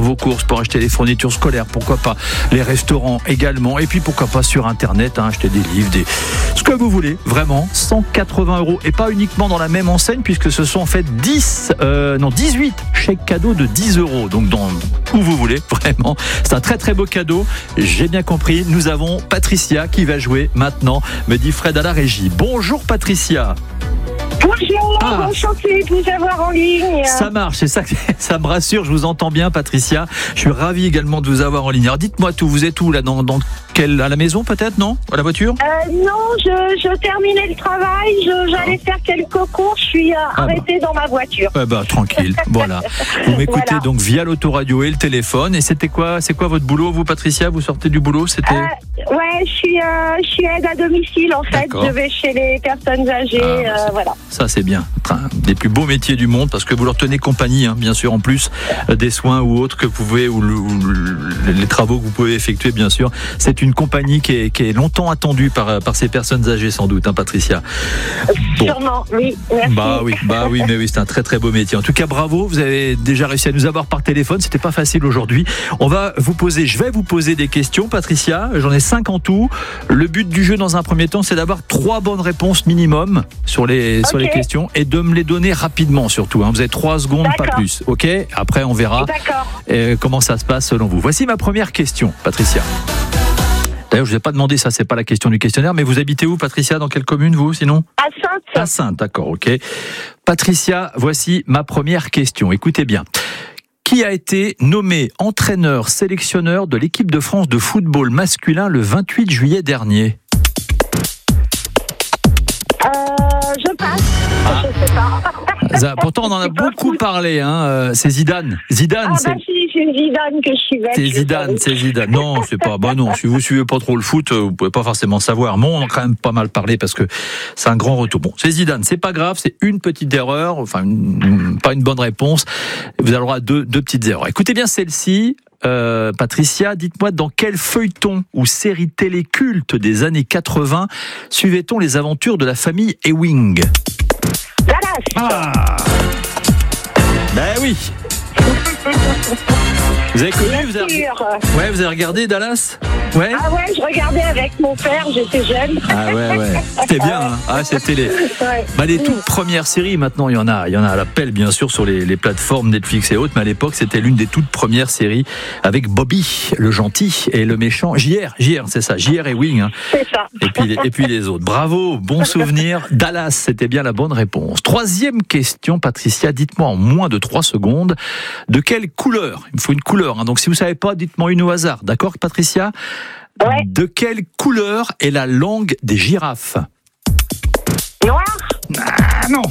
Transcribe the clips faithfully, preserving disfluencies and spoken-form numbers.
vos courses, pour acheter les fournitures scolaires, pourquoi pas les restaurants également, et puis pourquoi pas sur internet, hein, acheter des livres, des... ce que vous voulez, vraiment, cent quatre-vingts euros, et pas uniquement dans la même enseigne, puisque ce sont en fait dix, euh, non dix-huit chèques cadeaux de dix euros, donc dans où vous voulez, vraiment, c'est un très très beau cadeau, j'ai bien compris. Nous avons Patricia qui va jouer maintenant, me dit Fred à la régie. Bonjour Patricia. Bonjour, Ah. enchantée de vous avoir en ligne. Ça marche, c'est ça, ça me rassure, je vous entends bien Patricia. Je suis ravi également de vous avoir en ligne. Alors dites-moi tout, vous êtes où là, dans, dans quel, à la maison peut-être, non? À la voiture? Euh, non, je, je terminais le travail, je, j'allais faire quelques courses, je suis euh, Ah arrêtée dans ma voiture. Eh ben, tranquille, voilà. Vous m'écoutez Voilà. donc via l'autoradio et le téléphone. Et c'était quoi, c'est quoi votre boulot, vous Patricia? Vous sortez du boulot? C'était... Euh, ouais, je suis, euh, je suis aide à domicile en fait, D'accord. je vais chez les personnes âgées, Ah, euh, c'est- voilà. Ça c'est bien, un des plus beaux métiers du monde parce que vous leur tenez compagnie, hein, bien sûr, en plus euh, des soins ou autres que vous pouvez, ou, le, ou le, les travaux que vous pouvez effectuer, bien sûr. C'est une compagnie qui est, qui est longtemps attendue par, par ces personnes âgées sans doute, hein, Patricia. Bon. Sûrement, oui, merci. Bah oui, bah oui, mais oui, c'est un très très beau métier. En tout cas, bravo, vous avez déjà réussi à nous avoir par téléphone. C'était pas facile aujourd'hui. On va vous poser, je vais vous poser des questions, Patricia. J'en ai cinq en tout. Le but du jeu, dans un premier temps, c'est d'avoir trois bonnes réponses minimum sur les sur les Ok. questions et de me les donner rapidement surtout. Hein. Vous avez trois secondes, pas D'accord. plus. Ok. Après, on verra D'accord. euh, comment ça se passe selon vous. Voici ma première question, Patricia. D'ailleurs, je vous ai pas demandé ça, c'est pas la question du questionnaire, mais vous habitez où, Patricia? Dans quelle commune, vous, sinon? À Sainte. À Sainte, d'accord, ok. Patricia, voici ma première question. Écoutez bien. Qui a été nommé entraîneur sélectionneur de l'équipe de France de football masculin le vingt-huit juillet dernier? Euh, je passe, Ah. je sais pas. Ça, pourtant, on en a C'est pas beaucoup fou. parlé. Hein. euh, C'est Zidane. Zidane, Ah c'est... bah si, c'est Zidane que je suis bête. C'est je Zidane, savais. c'est Zidane. Non, c'est pas. Bah non, si vous suivez pas trop le foot, euh, vous pouvez pas forcément savoir. Mais on en a quand même pas mal parlé parce que c'est un grand retour. Bon, c'est Zidane, c'est pas grave, c'est une petite erreur, enfin une- pas une bonne réponse. Vous avez le droit à deux, deux petites erreurs. Écoutez bien celle-ci. Euh, Patricia, dites-moi dans quel feuilleton ou série télé culte des années quatre-vingts suivait-on les aventures de la famille Ewing? Dallas. Ah Ben oui. Vous avez connu, vous avez... Sûr. Ouais, vous avez regardé Dallas? Ouais. Ah ouais, je regardais avec mon père, j'étais jeune. Ah ouais, ouais. C'était bien, hein. Ah, c'était les, Ouais. bah, les toutes premières séries. Maintenant, il y en a, il y en a à l'appel, bien sûr, sur les, les plateformes Netflix et autres. Mais à l'époque, c'était l'une des toutes premières séries avec Bobby, le gentil, et le méchant. J R, J R, c'est ça. J R et Wing, hein. C'est ça. Et puis, les, et puis les autres. Bravo, bon souvenir. Dallas, c'était bien la bonne réponse. Troisième question, Patricia. Dites-moi en moins de trois secondes, de quelle couleur? Il me faut une couleur, hein. Donc, si vous savez pas, dites-moi une au hasard. D'accord, Patricia? Ouais. De quelle couleur est la langue des girafes? Noir. Ah non.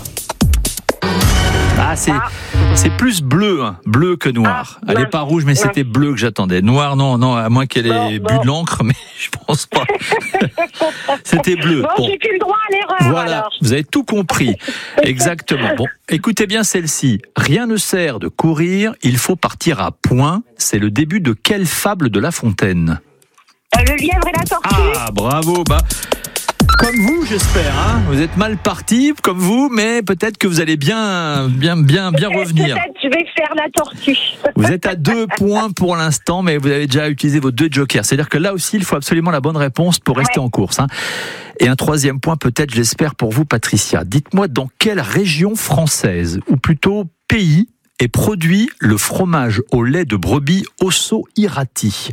Ah, c'est, c'est plus bleu, hein, bleu que noir. Ah, Elle n'est mince. pas rouge, mais c'était bleu que j'attendais. Noir, non, non, à moins qu'elle ait Bon, bu bon. de l'encre, mais je pense pas. C'était bleu. Bon, Bon. j'ai plus le droit à l'erreur Voilà, alors. vous avez tout compris. Exactement. Bon, écoutez bien celle-ci. Rien ne sert de courir, il faut partir à point. C'est le début de quelle fable de La Fontaine? Euh, le lièvre et la tortue. Ah, bravo. Bah, comme vous, j'espère. Hein, vous êtes mal parti, comme vous, mais peut-être que vous allez bien, bien, bien, bien Peut-être- revenir. Peut-être je vais faire la tortue. Vous êtes à deux points pour l'instant, mais vous avez déjà utilisé vos deux jokers. C'est-à-dire que là aussi, il faut absolument la bonne réponse pour rester Ouais. en course. Hein. Et un troisième point, peut-être, j'espère, pour vous, Patricia. Dites-moi dans quelle région française, ou plutôt pays, est produit le fromage au lait de brebis Osso Irati?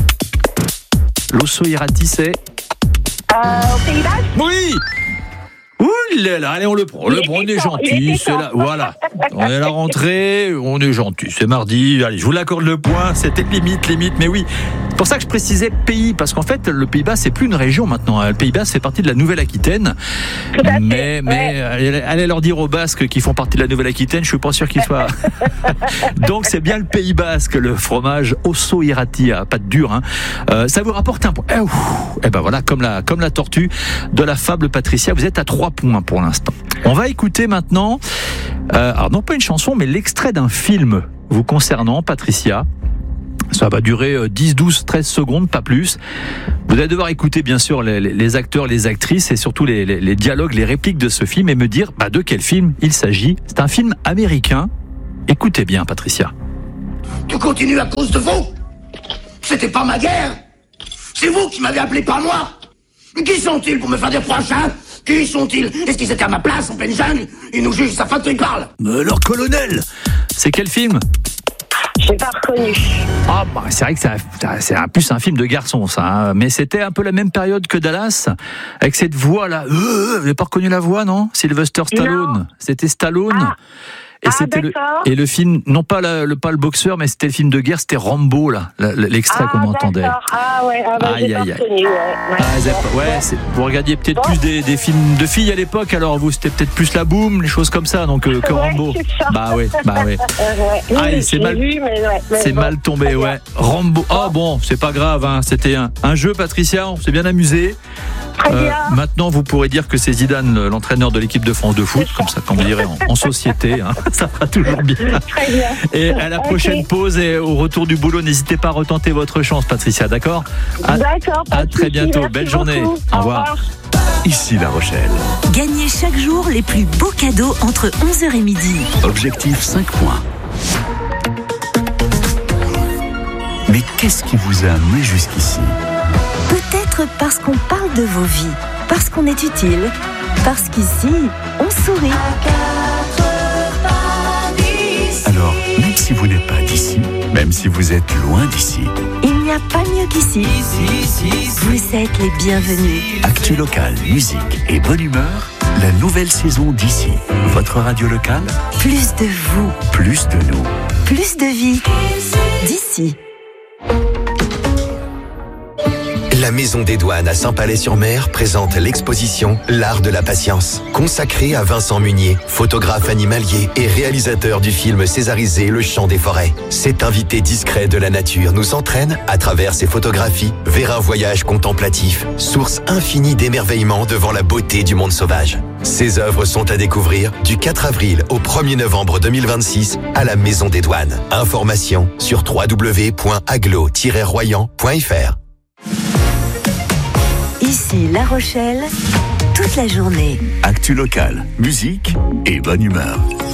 L'Osso Irati, c'est... Euh, au Pays Basque. Oui! Ouh, il est là, allez, on le prend, on le Il prend, on était est temps, il gentil, était c'est temps. là, voilà. On est à la rentrée, on est gentil, c'est mardi, allez, je vous l'accorde le point, c'était limite, limite, mais oui. C'est pour ça que je précisais pays, parce qu'en fait, le Pays Basque, c'est plus une région maintenant. Le Pays Basque fait partie de la Nouvelle-Aquitaine. Tout à fait, Mais, mais, ouais. allez, allez leur dire aux Basques qui font partie de la Nouvelle-Aquitaine, je suis pas sûr qu'ils soient. Donc, c'est bien le Pays Basque, le fromage Osso Irati à pâte dure, hein. Euh, ça vous rapporte un point. Eh, ouf. Eh ben voilà, comme la, comme la tortue de la fable Patricia, vous êtes à trois points pour l'instant. On va écouter maintenant, euh, alors non pas une chanson, mais l'extrait d'un film vous concernant, Patricia. Ça va durer dix, douze, treize secondes, pas plus. Vous allez devoir écouter bien sûr les, les acteurs, les actrices et surtout les, les, les dialogues, les répliques de ce film et me dire bah, de quel film il s'agit. C'est un film américain. Écoutez bien, Patricia. Tout continue à cause de vous. C'était pas ma guerre. C'est vous qui m'avez appelé, pas moi. Qui sont-ils pour me faire des reproches, hein? Qui sont-ils? Est-ce qu'ils étaient à ma place en pleine jungle? Ils nous jugent, ça fait qu'ils parlent. Mais alors, colonel, c'est quel film? J'ai pas reconnu. Ah bah c'est vrai que c'est, un, c'est un, plus un film de garçon ça, hein. Mais c'était un peu la même période que Dallas, avec cette voix là. Euh, vous n'avez pas reconnu la voix, non? Sylvester Stallone. Non. C'était Stallone. Ah. Et Ah, c'était le, d'accord. et le film, non pas la, le pas le boxeur, mais c'était le film de guerre, c'était Rambo là, l'extrait Ah, qu'on entendait. d'accord. Ah ouais, ah bah, Aïe, j'ai pas aïe, aïe. reconnu, ouais. Ouais, Ah, c'est- ouais, ouais, ouais. c'est- vous regardiez peut-être Bon. plus des, des films de filles à l'époque, alors vous c'était peut-être plus la boum, les choses comme ça, donc euh, que Ouais, Rambo. c'est ça. Bah ouais, bah ouais. Euh, ouais. Oui, Ah, oui, c'est je mal- l'ai vu, mais ouais, mais C'est bon, mal tombé, très bien. ouais. Rambo. Ah bon, c'est pas grave, hein. C'était un, un jeu, Patricia, on s'est bien amusé. Très Euh, bien. maintenant, vous pourrez dire que c'est Zidane, l'entraîneur de l'équipe de France de foot, comme ça, quand vous direz en, en société, hein, ça fera toujours bien. Très bien. Et à la Ok. prochaine pause et au retour du boulot, n'hésitez pas à retenter votre chance, Patricia, d'accord? À, D'accord. pas à de très souci, bientôt. merci Belle journée. beaucoup. Au revoir. Ici La Rochelle. Gagnez chaque jour les plus beaux cadeaux entre onze heures et midi. Objectif cinq points. Mais qu'est-ce qui vous a amené jusqu'ici? Peut-être parce qu'on parle de vos vies, parce qu'on est utile, parce qu'ici, on sourit. Alors, même si vous n'êtes pas d'ici, même si vous êtes loin d'ici, Il n'y a pas mieux qu'ici. Vous êtes les bienvenus. actu local, musique et bonne humeur, la nouvelle saison d'ici. Votre radio locale, Plus de vous, plus de nous. plus de vie. D'ici. La Maison des Douanes à Saint-Palais-sur-Mer présente l'exposition L'Art de la Patience, consacrée à Vincent Munier, photographe animalier et réalisateur du film césarisé Le Chant des Forêts. Cet invité discret de la nature nous entraîne, à travers ses photographies, vers un voyage contemplatif, source infinie d'émerveillement devant la beauté du monde sauvage. Ces œuvres sont à découvrir du quatre avril au premier novembre deux mille vingt-six à la Maison des Douanes. Information sur w w w point aglo tiret royan point f r. Ici, La Rochelle, toute la journée. Actu local, musique et bonne humeur.